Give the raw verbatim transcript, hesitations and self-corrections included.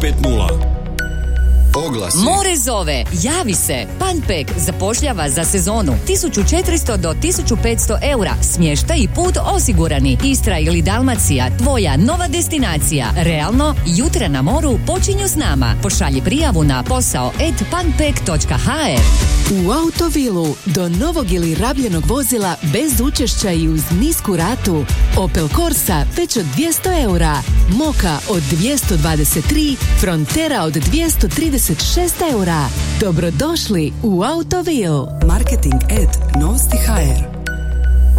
pet nula. Oglasi. More zove, javi se. Panpek zapošljava za sezonu tisuću četiristo do tisuću petsto eura. Smještaj i put osigurani. Istra ili Dalmacija, tvoja nova destinacija. Realno, jutra na moru počinju s nama. Pošalji prijavu na posao et panpek točka ha er. U Autovilu do novog ili rabljenog vozila bez učešća i uz nisku ratu. Opel Corsa već od dvjesto eura. Moka od dvjesto dvadeset tri, Frontera od dvjesto trideset šest eura. Dobrodošli u Autovil. Marketing et novosti ha er.